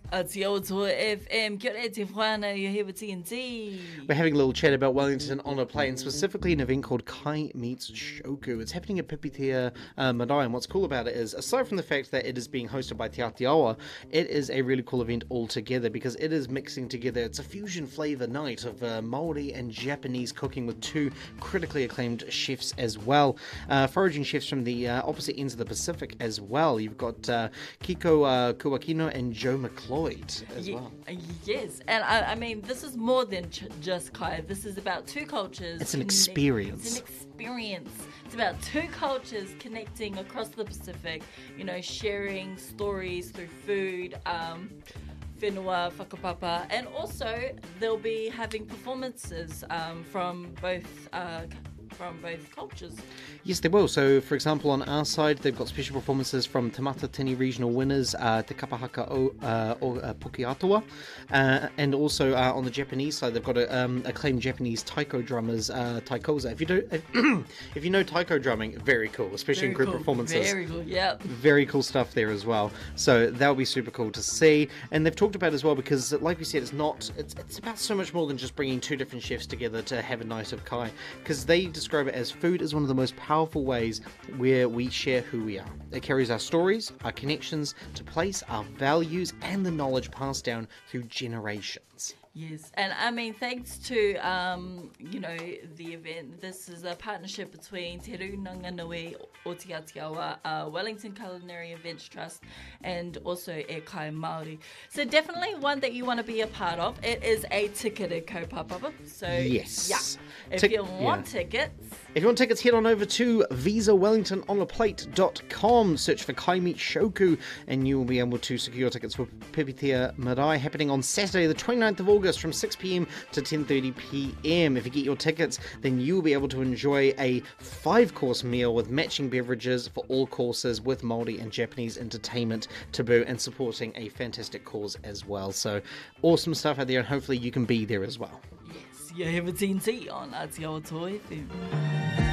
Aotearoa FM, kia ora te whānau, you're here with TNT. We're having a little chat about Wellington on a plate, and specifically an event called Kai Meets Shoku. It's happening at Pipitea Marae, and what's cool about it is, aside from the fact that it is being hosted by Te Aotearoa, it is a really cool event altogether because it is mixing together, it's a fusion flavour night of Māori and Japanese cooking with two critically acclaimed chefs as well. Foraging chefs from the opposite ends of the Pacific as well. You've got Kiko Kuakino and Joe McCloyd as well. Yes, and I mean, this is more than just Kai. This is about two cultures. It's an experience. It's an experience. It's about two cultures connecting across the Pacific, you know, sharing stories through food, whenua, whakapapa, and also they'll be having performances from both cultures. Yes, they will. So, for example, on our side, they've got special performances from Te Matatini regional winners, Te Kapahaka o Pukeatua, and also on the Japanese side, they've got acclaimed Japanese taiko drummers, Taikoza. If you know taiko drumming, very cool, especially in group performances. Very cool, yeah. Very cool stuff there as well. So that'll be super cool to see. And they've talked about it as well because, like we said, it's about so much more than just bringing two different chefs together to have a night of Kai, because they describe it as food is one of the most powerful ways where we share who we are. It carries our stories, our connections to place, our values, and the knowledge passed down through generations. Yes, and I mean, thanks to, the event, this is a partnership between Te Runanganui o Te Aotearoa, Wellington Culinary Events Trust, and also E Kai Māori. So definitely one that you want to be a part of. It is a ticketed kaupapa. So, yes. Yeah, if you want tickets... If you want tickets, head on over to visawellingtononaplate.com, search for Kai Meets Shoku, and you will be able to secure your tickets for Pipitea Marae, happening on Saturday the 29th of August from 6 p.m. to 10:30 p.m. If you get your tickets, then you will be able to enjoy a 5-course meal with matching beverages for all courses with Māori and Japanese entertainment to boot, and supporting a fantastic cause as well. So awesome stuff out there, and hopefully you can be there as well. Yes, you have a TNT on Aotearoa FM.